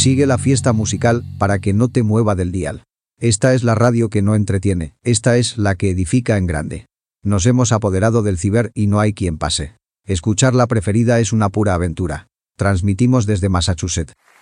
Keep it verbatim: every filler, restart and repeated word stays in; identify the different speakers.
Speaker 1: Sigue la fiesta musical para que no te mueva del dial. Esta es la radio que no entretiene, esta es la que edifica en grande. Nos hemos apoderado del ciber y no hay quien pase. Escuchar la preferida es una pura aventura. Transmitimos desde Massachusetts.